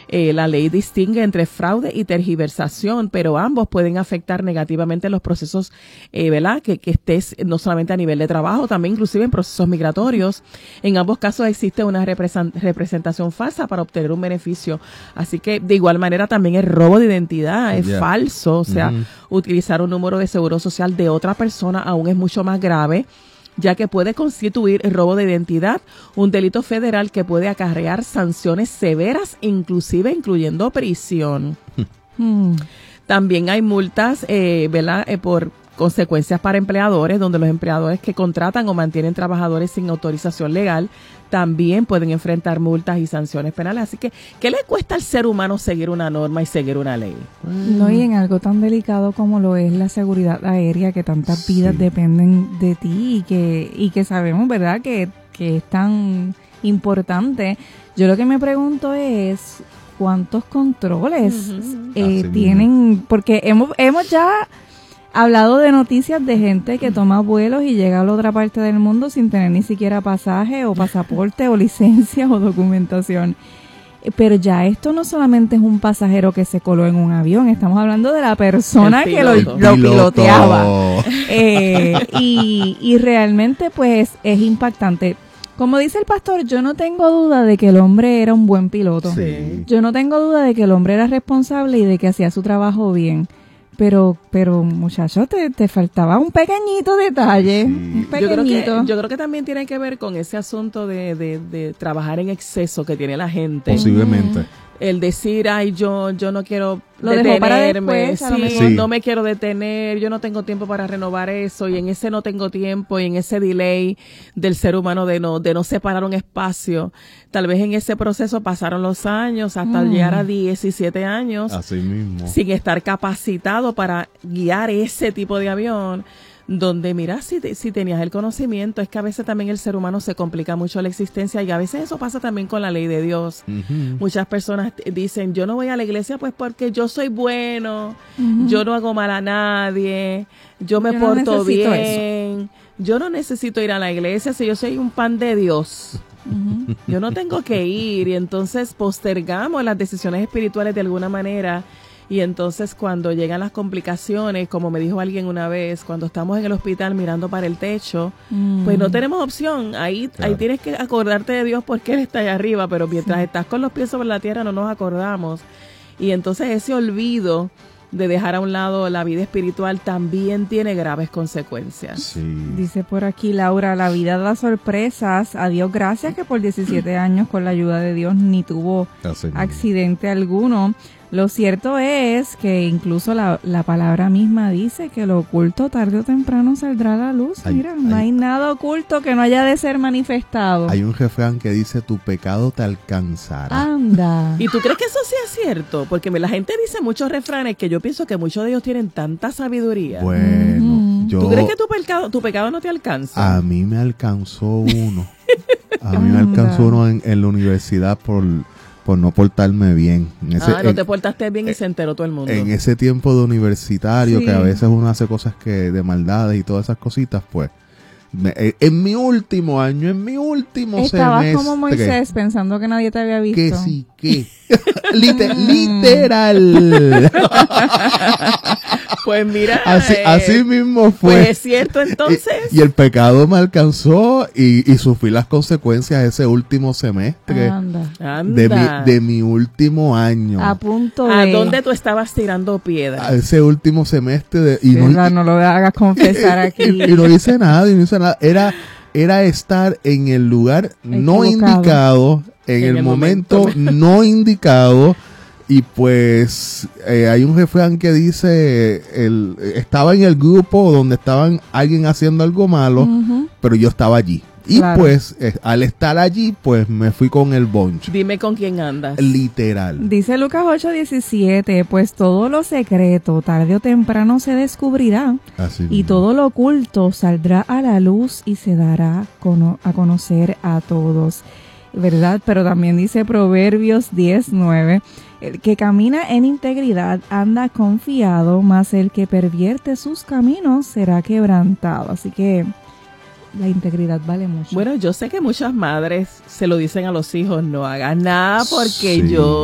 La ley distingue entre fraude y tergiversación, pero ambos pueden afectar negativamente los procesos, ¿verdad? Que estés no solamente a nivel de trabajo, también inclusive en procesos migratorios. En ambos casos existe una representación falsa para obtener un beneficio. Así que de igual manera también el robo de identidad es falso, o sea, utilizar un número de seguro social de otra persona aún es mucho más grave, ya que puede constituir el robo de identidad un delito federal que puede acarrear sanciones severas, inclusive incluyendo prisión. También hay multas, ¿verdad? Por consecuencias para empleadores, donde los empleadores que contratan o mantienen trabajadores sin autorización legal también pueden enfrentar multas y sanciones penales. Así que, ¿qué le cuesta al ser humano seguir una norma y seguir una ley? No, y en algo tan delicado como lo es la seguridad aérea, que tantas vidas dependen de ti y que sabemos, ¿verdad?, que es tan importante. Yo lo que me pregunto es, ¿cuántos controles tienen? Porque hemos ya hablado de noticias de gente que toma vuelos y llega a la otra parte del mundo sin tener ni siquiera pasaje o pasaporte o licencia o documentación. Pero ya esto no solamente es un pasajero que se coló en un avión, estamos hablando de la persona que lo piloteaba. Y realmente pues es impactante. Como dice el pastor, yo no tengo duda de que el hombre era un buen piloto. Sí. Yo no tengo duda de que el hombre era responsable y de que hacía su trabajo bien. Pero muchacho, te faltaba un pequeñito detalle, un pequeñito. Yo creo que también tiene que ver con ese asunto de trabajar en exceso que tiene la gente. Posiblemente. El decir, ay, yo no quiero lo detenerme, para después, no me quiero detener, yo no tengo tiempo para renovar eso, y en ese no tengo tiempo, y en ese delay del ser humano de no separar un espacio, tal vez en ese proceso pasaron los años hasta llegar a 17 años, así mismo, sin estar capacitado para guiar ese tipo de avión. Donde, mira, si tenías el conocimiento, es que a veces también el ser humano se complica mucho la existencia, y a veces eso pasa también con la ley de Dios. Muchas personas dicen, yo no voy a la iglesia pues porque yo soy bueno, yo no hago mal a nadie, yo me porto bien, eso. Yo no necesito ir a la iglesia si yo soy un pan de Dios. Yo no tengo que ir, y entonces postergamos las decisiones espirituales de alguna manera. Y entonces cuando llegan las complicaciones, como me dijo alguien una vez, cuando estamos en el hospital mirando para el techo, pues no tenemos opción. Ahí tienes que acordarte de Dios porque Él está allá arriba, pero mientras estás con los pies sobre la tierra no nos acordamos. Y entonces ese olvido de dejar a un lado la vida espiritual también tiene graves consecuencias. Sí. Dice por aquí Laura, la vida da sorpresas. A Dios gracias que por 17 años con la ayuda de Dios ni tuvo accidente alguno. Lo cierto es que incluso la palabra misma dice que lo oculto tarde o temprano saldrá a la luz. Mira, no hay nada oculto que no haya de ser manifestado. Hay un refrán que dice, tu pecado te alcanzará. Anda. ¿Y tú crees que eso sí es cierto? Porque la gente dice muchos refranes que yo pienso que muchos de ellos tienen tanta sabiduría. Bueno, ¿Tú crees que tu pecado no te alcanza? A mí me alcanzó uno. A mí me alcanzó uno en la universidad por no portarme bien. No te portaste bien y se enteró todo el mundo. En ese tiempo de universitario, que a veces uno hace cosas de maldades y todas esas cositas, pues, en mi último año, en mi último semestre. Estabas como Moisés pensando que nadie te había visto. Que sí, que. Literal. Pues mira. Así mismo fue. Pues es cierto entonces. Y el pecado me alcanzó y sufrí las consecuencias ese último semestre. Anda. De mi último año. A punto de... ¿A dónde tú estabas tirando piedras? Ese último semestre. No lo hagas confesar aquí. Y no hice nada, Era estar en el lugar no indicado, en el momento no indicado. Y pues hay un refrán que dice, estaba en el grupo donde estaban alguien haciendo algo malo, pero yo estaba allí. Y pues al estar allí, pues me fui con el bonche. Dime con quién andas. Literal. Dice Lucas 8:17, pues todo lo secreto tarde o temprano se descubrirá. Así y todo lo oculto saldrá a la luz y se dará a conocer a todos. ¿Verdad? Pero también dice Proverbios 10:9, el que camina en integridad anda confiado, mas el que pervierte sus caminos será quebrantado. Así que la integridad vale mucho. Bueno, yo sé que muchas madres se lo dicen a los hijos, no hagas nada porque yo